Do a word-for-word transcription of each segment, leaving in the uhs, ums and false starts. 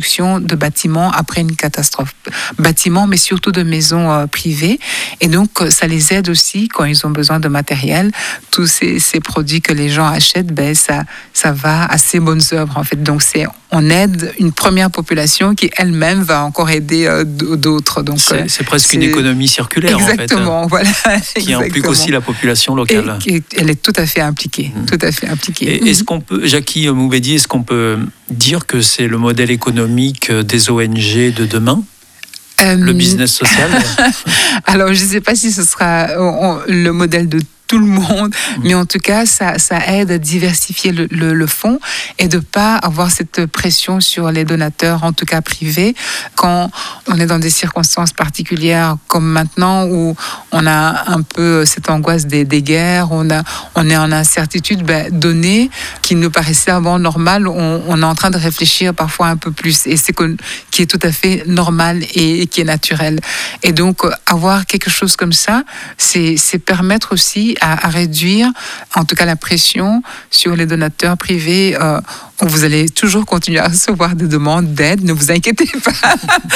reconstruction de bâtiments après une catastrophe. Bâtiments, mais surtout de maisons euh, privées. Et donc, ça les aide aussi quand ils ont besoin de matériel. Tous ces, ces produits que les gens achètent, ben, ça, ça va à ces bonnes œuvres, en fait. Donc, c'est, on aide une première population qui elle-même va encore aider euh, d'autres. Donc, c'est, c'est presque c'est... une économie circulaire, exactement, en fait. Voilà. Qui exactement. Implique aussi la population locale. Et, et, elle est tout à fait impliquée. Mmh. Tout à fait impliquée. Et, est-ce qu'on peut, Jackie Moubedi, est-ce qu'on peut dire que c'est le modèle économique des O N G de demain ? Euh... Le business social ? Alors, je ne sais pas si ce sera on, le modèle de tout le monde, mais en tout cas, ça, ça aide à diversifier le, le, le fonds et de ne pas avoir cette pression sur les donateurs, en tout cas privés, quand on est dans des circonstances particulières comme maintenant où on a un peu cette angoisse des, des guerres, on, a, on est en incertitude, ben, donner, qui nous paraissait avant normal, on, on est en train de réfléchir parfois un peu plus, et c'est que, qui est tout à fait normal et, et qui est naturel. Et donc, avoir quelque chose comme ça, c'est, c'est permettre aussi À, à réduire, en tout cas, la pression sur les donateurs privés. Euh, vous allez toujours continuer à recevoir des demandes d'aide, ne vous inquiétez pas.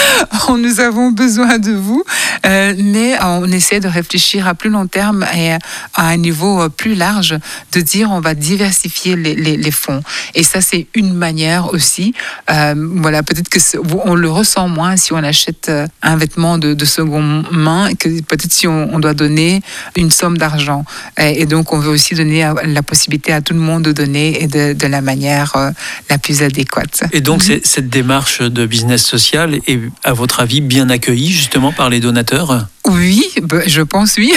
Nous avons besoin de vous, euh, mais on essaie de réfléchir à plus long terme et à un niveau plus large, de dire on va diversifier les, les, les fonds. Et ça, c'est une manière aussi. Euh, voilà, peut-être que on le ressent moins si on achète un vêtement de, de seconde main, que peut-être si on, on doit donner une somme d'argent. Et donc, on veut aussi donner la possibilité à tout le monde de donner et de, de la manière euh, la plus adéquate. Et donc, mm-hmm. cette démarche de business social est, à votre avis, bien accueillie justement par les donateurs ? Oui, je pense oui.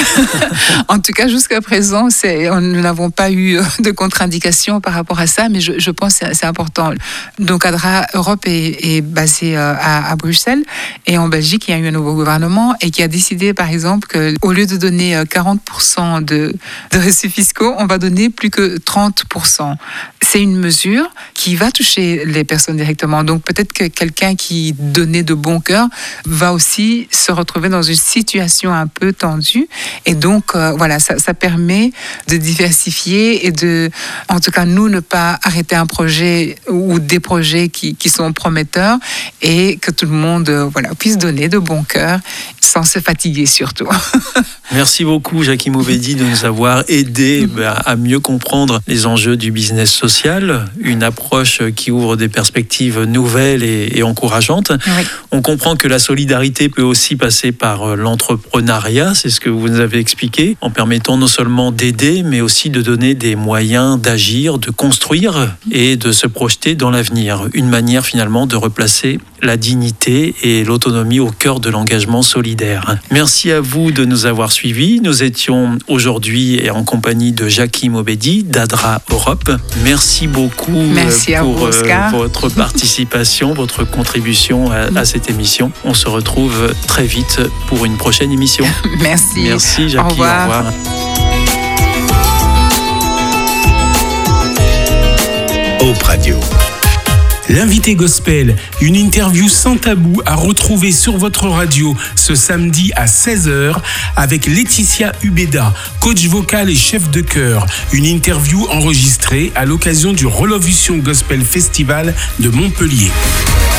En tout cas, jusqu'à présent, c'est, on, nous n'avons pas eu de contre-indication par rapport à ça, mais je, je pense que c'est, c'est important. Donc, ADRA Europe est, est basé à, à Bruxelles, et en Belgique, il y a eu un nouveau gouvernement et qui a décidé, par exemple, qu'au lieu de donner quarante pour cent de, de reçus fiscaux, on va donner plus que trente pour cent. C'est une mesure qui va toucher les personnes directement. Donc, peut-être que quelqu'un qui donnait de bon cœur va aussi se retrouver dans une situation un peu tendue, et donc euh, voilà, ça, ça permet de diversifier et de, en tout cas, nous, ne pas arrêter un projet ou des projets qui, qui sont prometteurs, et que tout le monde euh, voilà, puisse donner de bon cœur sans se fatiguer surtout. Merci beaucoup, Jackie Moubedi, de nous avoir aidé mmh. bah, à mieux comprendre les enjeux du business social, une approche qui ouvre des perspectives nouvelles et, et encourageantes. Oui. On comprend que la solidarité peut aussi passer par l'entrepreneuriat, c'est ce que vous nous avez expliqué, en permettant non seulement d'aider, mais aussi de donner des moyens d'agir, de construire et de se projeter dans l'avenir. Une manière finalement de replacer la dignité et l'autonomie au cœur de l'engagement solidaire. Merci à vous de nous avoir suivis. Nous étions aujourd'hui en compagnie de Jackie Moubedi d'ADRA Europe. Merci beaucoup Merci pour vous, Oscar. votre participation, votre contribution à, à cette émission. On se retrouve très vite pour une prochaine émission. Merci. Merci Jackie. Au revoir. Au revoir. Hope Radio. L'invité gospel, une interview sans tabou à retrouver sur votre radio ce samedi à seize heures avec Laetitia Ubeda, coach vocal et chef de chœur. Une interview enregistrée à l'occasion du Relovution Gospel Festival de Montpellier.